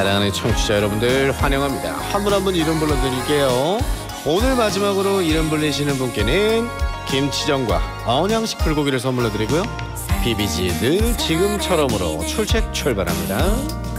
사랑하는 청취자 여러분들 환영합니다. 한 분 한 분 이름 불러드릴게요. 오늘 마지막으로 이름 불리시는 분께는 김치전과 언양식 불고기를 선물로 드리고요. 비비지 늘 지금처럼으로 출첵 출발합니다.